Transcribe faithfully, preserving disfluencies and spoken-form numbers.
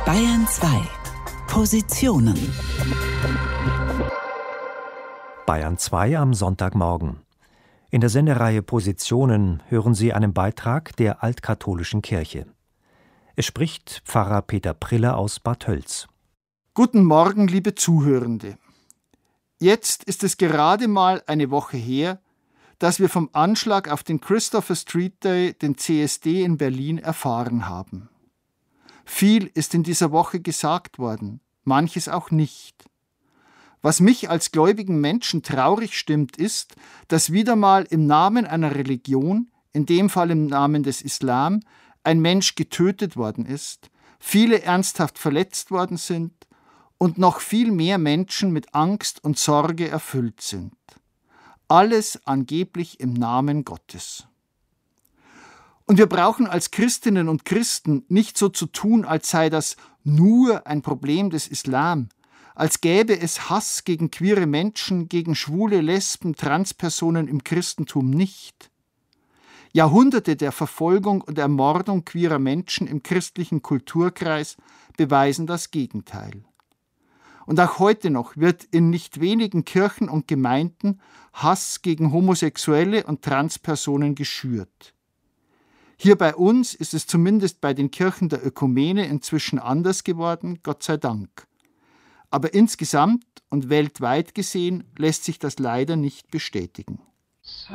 Bayern zwei. Positionen. Bayern zwei am Sonntagmorgen. In der Sendereihe Positionen hören Sie einen Beitrag der Altkatholischen Kirche. Es spricht Pfarrer Peter Priller aus Bad Tölz. Guten Morgen, liebe Zuhörende. Jetzt ist es gerade mal eine Woche her, dass wir vom Anschlag auf den Christopher Street Day, den C S D in Berlin, erfahren haben. Viel ist in dieser Woche gesagt worden, manches auch nicht. Was mich als gläubigen Menschen traurig stimmt, ist, dass wieder mal im Namen einer Religion, in dem Fall im Namen des Islam, ein Mensch getötet worden ist, viele ernsthaft verletzt worden sind und noch viel mehr Menschen mit Angst und Sorge erfüllt sind. Alles angeblich im Namen Gottes. Und wir brauchen als Christinnen und Christen nicht so zu tun, als sei das nur ein Problem des Islam, als gäbe es Hass gegen queere Menschen, gegen Schwule, Lesben, Transpersonen im Christentum nicht. Jahrhunderte der Verfolgung und Ermordung queerer Menschen im christlichen Kulturkreis beweisen das Gegenteil. Und auch heute noch wird in nicht wenigen Kirchen und Gemeinden Hass gegen Homosexuelle und Transpersonen geschürt. Hier bei uns ist es zumindest bei den Kirchen der Ökumene inzwischen anders geworden, Gott sei Dank. Aber insgesamt und weltweit gesehen lässt sich das leider nicht bestätigen.